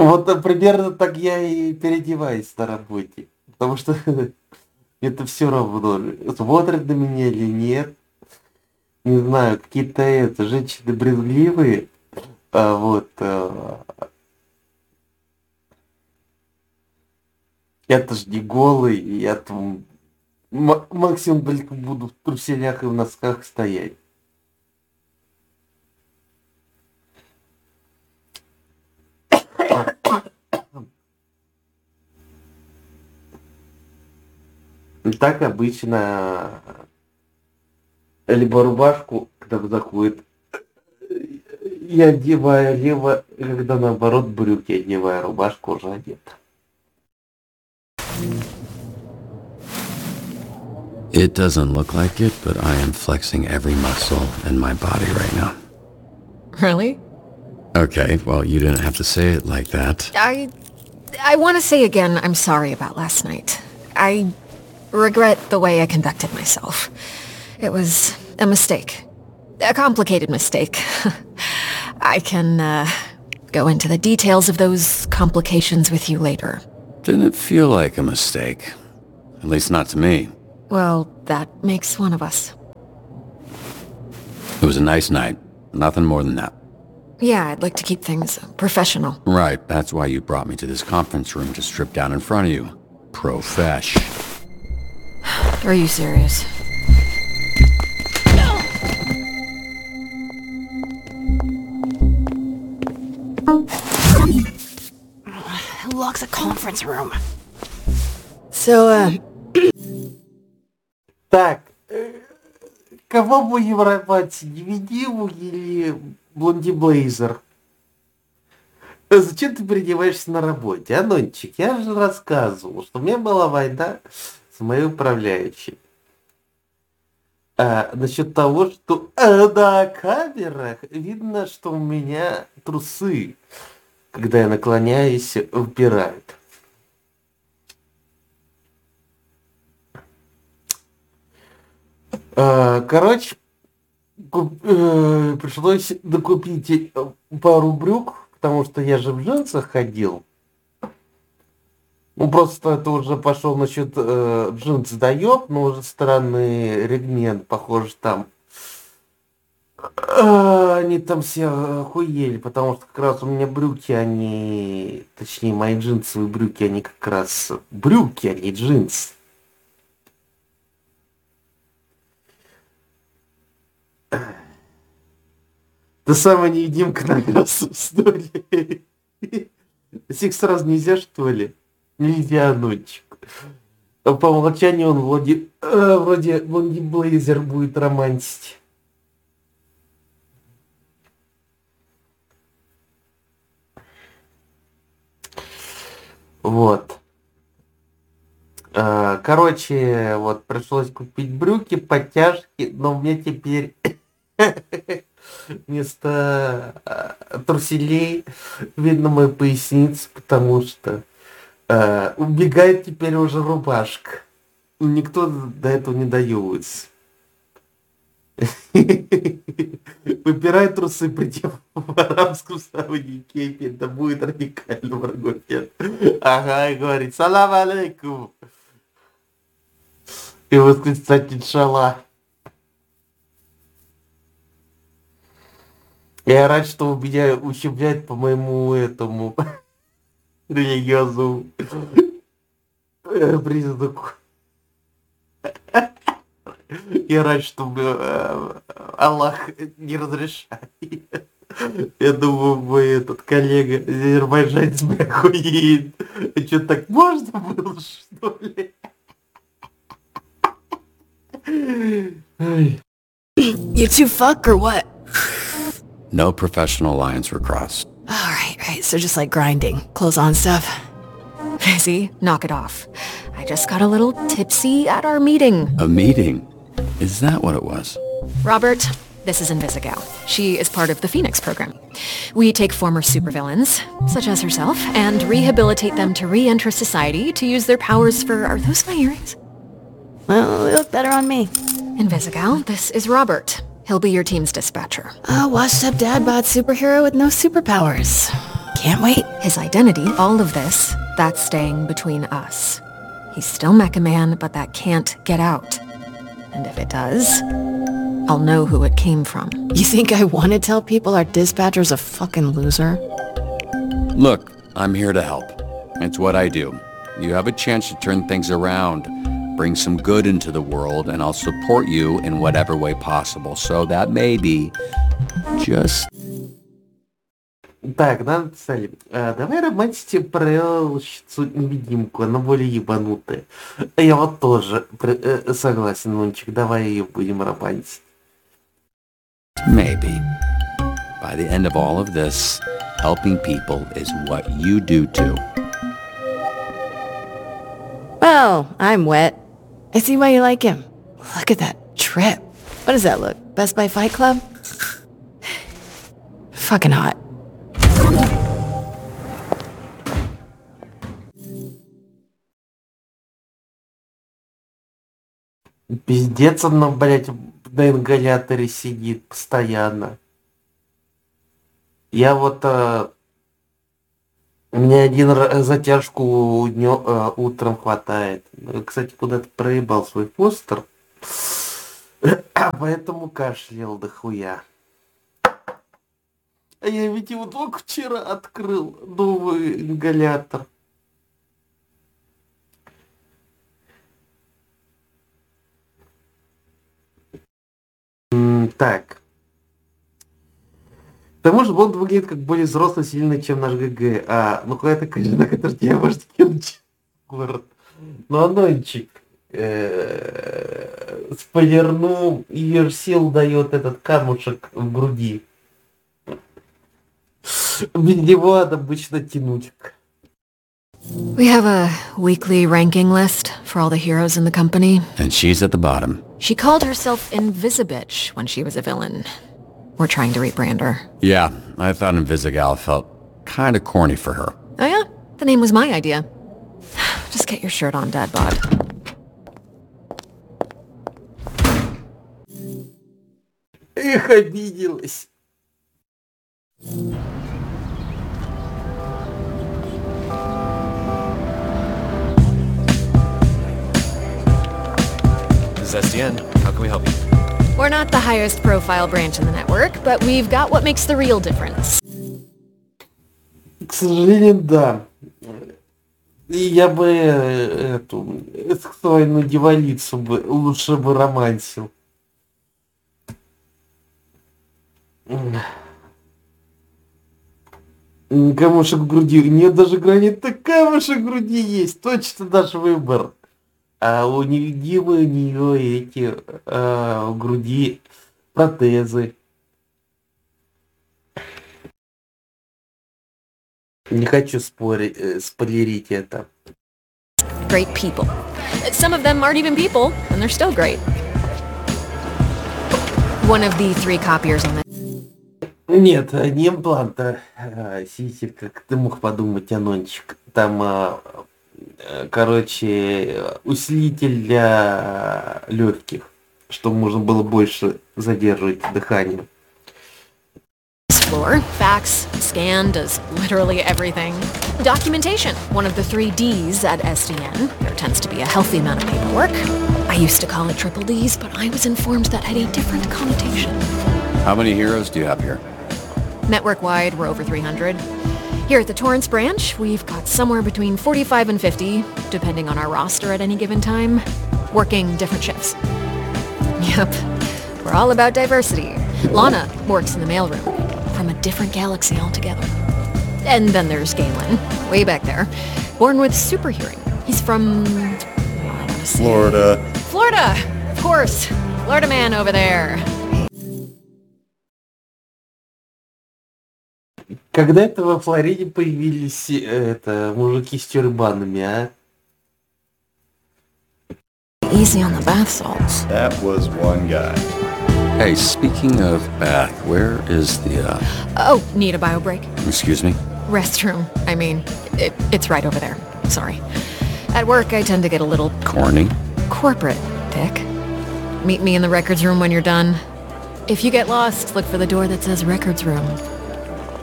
Вот примерно так я и переодеваюсь на работе. Потому что это все равно, смотрят на меня или нет. Не знаю, какие-то женщины брезгливые. А вот я-то ж не голый, я там максимум только буду в труселях и в носках стоять. Так обычно либо рубашку, когда заходит, я одеваю, либо когда наоборот брюки одеваю, рубашку уже одета. It doesn't look like it, but I am flexing every muscle in my body right now. Really? Okay, well, you didn't have to say it like that. I want to say again, I'm sorry about last night. I regret the way I conducted myself. It was a mistake. A complicated mistake. I can, go into the details of those complications with you later. Didn't feel like a mistake. At least not to me. Well, that makes one of us. It was a nice night. Nothing more than that. Yeah, I'd like to keep things professional. Right, that's why you brought me to this conference room to strip down in front of you. Profesh. Are you serious? Who locks a conference room? So, Так, кого будем рвать, DVD или Блонди Блейзер? Зачем ты переодеваешься на работе, Анончик? Я же рассказывал, что у меня была война с моей управляющей. Насчет того, что на камерах видно, что у меня трусы, когда я наклоняюсь, выпирают. Короче, пришлось докупить пару брюк, потому что я же в джинсах ходил. Ну, просто это уже пошел насчет джинс даёб, но уже странный ремень, похоже, там. Они там все охуели, потому что как раз у меня брюки, они... Точнее, мои джинсовые брюки, они как раз брюки, а не джинсы. Ты самая невидимка на красу, что ли? Всех сразу нельзя, что ли? Нельзя, ночик. По умолчанию он вроде Блонди Блейзер будет романтить. Вот. Короче, вот пришлось купить брюки, подтяжки, но мне теперь вместо труселей видно мою поясницу, потому что убегает теперь уже рубашка. Никто до этого не доёбывается. Выпирай трусы, придя в арабском сауне кепи, это будет радикально врагов нет. Ага, и говорит, салам алейкум. И восклицать иншаллах. Я рад, что меня ущемляют по моему этому религиозному признаку. Я рад, что Аллах не разрешает. Я думаю, мой этот коллега азербайджанец охуеет. А что, так можно было, что ли? You two fuck or what? No professional lines were crossed. Alright, so just like grinding. Clothes on stuff. See? Knock it off. I just got a little tipsy at our meeting. A meeting? Is that what it was? Robert, this is Invisigal. She is part of the Phoenix program. We take former supervillains, such as herself, and rehabilitate them to re-enter society to use their powers for... Are those my earrings? Well, they look better on me. Invisigal, this is Robert. He'll be your team's dispatcher. A washed-up dad bod superhero with no superpowers. can't wait. His identity, all of this, that's staying between us. He's still Mecha Man, but that can't get out. And if it does, I'll know who it came from. You think I want to tell people our dispatcher's a fucking loser? Look, I'm here to help. It's what I do. You have a chance to turn things around, bring some good into the world, and I'll support you in whatever way possible. So that may be just... Так, нам написали, давай романтите прелщицу-невидимку, она более ебанутая. Я вот тоже согласен, Нунчик, давай ее будем романтить. Maybe. By the end of all of this, helping people is what you do too. Well, I'm wet. I see why you like him. Look at that trip. What does that look? Best Buy Fight Club? Fucking hot. Пиздец, оно, блядь, на ингаляторе сидит постоянно. Я вот... У меня один затяжку утром хватает. Кстати, куда-то проебал свой постер. Поэтому кашлял дохуя. А я ведь его только вчера открыл, новый ингалятор. Так. К тому же Бонд выглядит как более взрослый, сильный, чем наш ГГ. Ну какая-то жена, которая тебя может кинуть в город. Ну, Анончик. Спойлерну, ее сил дает этот камушек в груди. Без него надо обычно тянуть. We have a weekly ranking list for all the heroes in the company. And she's at the bottom. She called herself Invisibitch when she was a villain. We're trying to rebrand her. Yeah, I thought Invisigal felt kind of corny for her. Oh yeah? The name was my idea. Just get your shirt on, Dadbod. Эх, обиделась. This is SDN. How can we help you? We're not the highest profile branch in the network, but we've got what makes the real difference. К сожалению, да. И я бы эту сексуальную дьяволицу бы лучше бы романсил. Камушек в груди. У нее даже гранитный камушек в груди есть. Точно наш выбор. А у невидимой у нее эти в груди протезы. Не хочу спойлерить это. Great people. Some of them aren't even people, and they're still great. One of the 3 copiers on the... Нет, не импланта. Сисер, как ты мог подумать, Анончик. Там, короче, усилитель для легких, чтобы можно было больше задерживать дыхание. Floor. Fax, scan, does literally everything. Documentation, one of the 3 Ds at SDN. There tends to be a healthy amount of paperwork. I used to call it triple Ds, but I was informed that had a different connotation. How many heroes do you have here? Network-wide, we're over 300. Here at the Torrance branch, we've got somewhere between 45 and 50, depending on our roster at any given time, working different shifts. Yep, we're all about diversity. Lana works in the mailroom, from a different galaxy altogether. And then there's Galen, way back there, born with super hearing. He's from... I want to say... Florida. Florida! Of course! Florida man over there. Когда это во Флориде появились мужики с тюрбанами, а? Easy on the bath salts. That was one guy. Hey, speaking of bath, where is the, Oh, need a bio break? excuse me? Restroom. I mean, it's right over there. Sorry. At work, I tend to get a little Corny? corporate, Dick. Meet me in the records room when you're done. If you get lost, look for the door that says records room.